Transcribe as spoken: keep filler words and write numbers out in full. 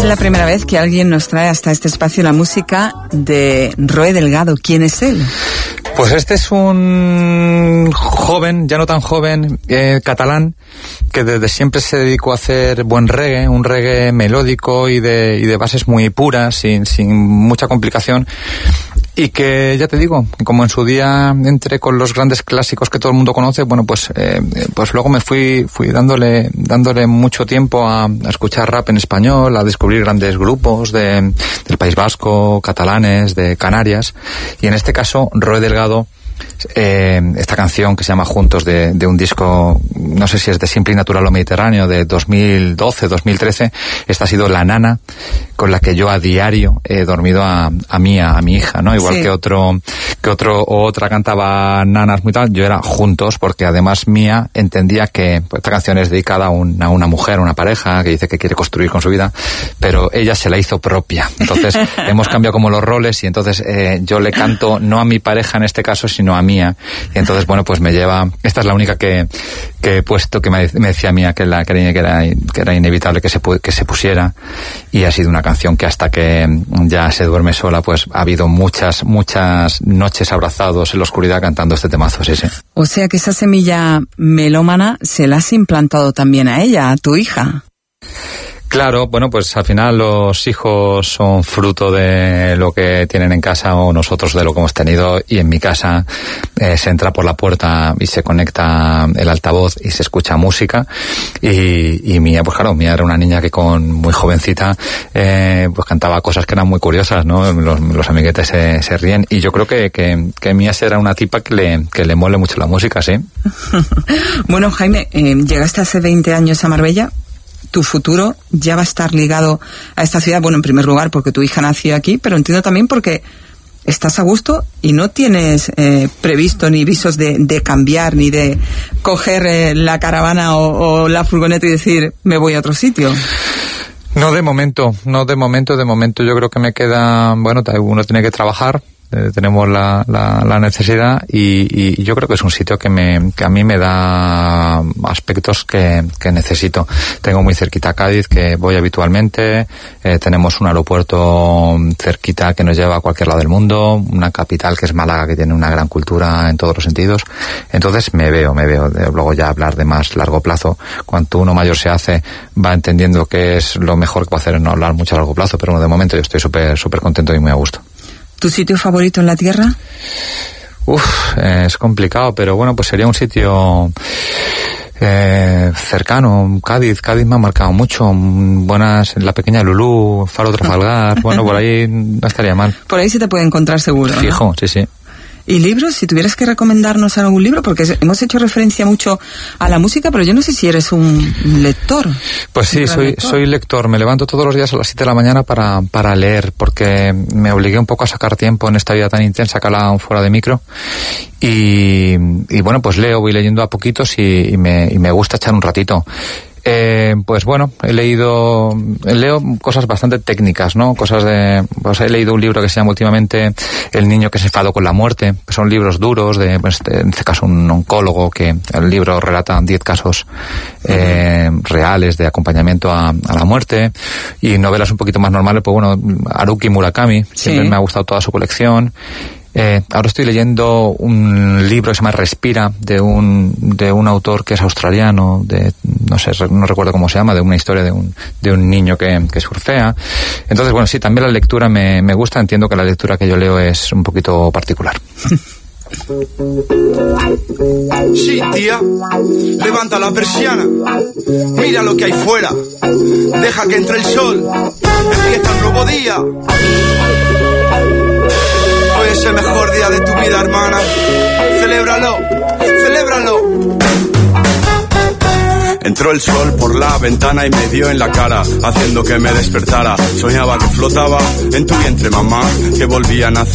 Es la primera vez que alguien nos trae hasta este espacio la música de Roé Delgado. ¿Quién es él? Pues este es un joven, ya no tan joven, eh, catalán, que desde siempre se dedicó a hacer buen reggae, un reggae melódico y de, y de bases muy puras, sin, sin mucha complicación. Y que, ya te digo, como en su día entré con los grandes clásicos que todo el mundo conoce, bueno, pues eh, pues luego me fui fui dándole dándole mucho tiempo a, a escuchar rap en español, a descubrir grandes grupos de, del País Vasco, catalanes, de Canarias, y en este caso, Roé Delgado, eh, esta canción que se llama Juntos, de, de un disco, no sé si es de Simple y Natural o Mediterráneo, de dos mil doce, dos mil trece, esta ha sido la nana con la que yo a diario he dormido a, a Mía, a mi hija, ¿no? Igual sí. que otro, que otro o otra cantaba nanas muy tal, yo era Juntos, porque además Mía entendía que pues, esta canción es dedicada a, un, a una mujer, a una pareja que dice que quiere construir con su vida, pero ella se la hizo propia. Entonces hemos cambiado como los roles y entonces eh, yo le canto no a mi pareja en este caso, sino a Mía. Y entonces, bueno, pues me lleva, esta es la única que, que he puesto, que me, me decía Mía que, la, que, era, que era inevitable que se, que se pusiera, y ha sido una canción que hasta que ya se duerme sola, pues ha habido muchas, muchas noches abrazados en la oscuridad cantando este temazo, sí, sí. O sea que esa semilla melómana se la has implantado también a ella, a tu hija. Claro, bueno, pues al final los hijos son fruto de lo que tienen en casa o nosotros de lo que hemos tenido, y en mi casa eh, se entra por la puerta y se conecta el altavoz y se escucha música, y, y Mía, pues claro, Mía era una niña que con muy jovencita eh, pues cantaba cosas que eran muy curiosas, ¿no? Los, los amiguetes se, se ríen, y yo creo que, que, que Mía será una tipa que le, que le mole mucho la música, sí. Bueno, Jaime, eh, llegaste hace veinte años a Marbella. Tu futuro ya va a estar ligado a esta ciudad, bueno, en primer lugar porque tu hija nació aquí, pero entiendo también porque estás a gusto y no tienes eh, previsto ni visos de, de cambiar, ni de coger eh, la caravana o, o la furgoneta y decir, me voy a otro sitio. No, de momento, no de momento, de momento yo creo que me queda, bueno, uno tiene que trabajar. Eh, tenemos la, la, la necesidad y, y yo creo que es un sitio que me que a mí me da aspectos que, que necesito. Tengo muy cerquita Cádiz, que voy habitualmente, eh, tenemos un aeropuerto cerquita que nos lleva a cualquier lado del mundo, una capital que es Málaga, que tiene una gran cultura en todos los sentidos. Entonces me veo, me veo. Luego ya hablar de más largo plazo, cuanto uno mayor se hace, va entendiendo que es lo mejor que puede hacer, no hablar mucho a largo plazo, pero de momento yo estoy súper súper contento y muy a gusto. ¿Tu sitio favorito en la tierra? Uf, eh, es complicado, pero bueno, pues sería un sitio eh, cercano. Cádiz, Cádiz me ha marcado mucho. Buenas, la pequeña Lulú, Faro Trafalgar, bueno, por ahí no estaría mal. Por ahí se te puede encontrar seguro, Fijo, ¿no? sí, sí. ¿Y libros? Si tuvieras que recomendarnos algún libro, porque hemos hecho referencia mucho a la música, pero yo no sé si eres un lector. Pues sí, soy lector. soy lector. Me levanto todos los días a las siete de la mañana para, para leer, porque me obligué un poco a sacar tiempo en esta vida tan intensa que hablaba fuera de micro. Y, y bueno, pues leo, voy leyendo a poquitos y, y, me, y me gusta echar un ratito. Eh, pues bueno, he leído, leo cosas bastante técnicas, ¿no? Cosas de, pues he leído un libro que se llama últimamente El niño que se enfadó con la muerte, que son libros duros de, pues, en este caso un oncólogo, que el libro relata diez casos eh, reales de acompañamiento a, a la muerte, y novelas un poquito más normales, pues bueno, Haruki Murakami, siempre sí. Me ha gustado toda su colección. Eh, ahora estoy leyendo un libro que se llama Respira, de un de un autor que es australiano, de no sé, no recuerdo cómo se llama, de una historia de un de un niño que, que surfea. Entonces, bueno, sí, también la lectura me, me gusta. Entiendo que la lectura que yo leo es un poquito particular. Sí, tía, levanta la persiana, mira lo que hay fuera, deja que entre el sol, empieza un nuevo día. Hoy es el mejor día de tu vida, hermana. Celébralo, celébralo. Entró el sol por la ventana y me dio en la cara, haciendo que me despertara. Soñaba que flotaba en tu vientre, mamá, que volvía a nacer.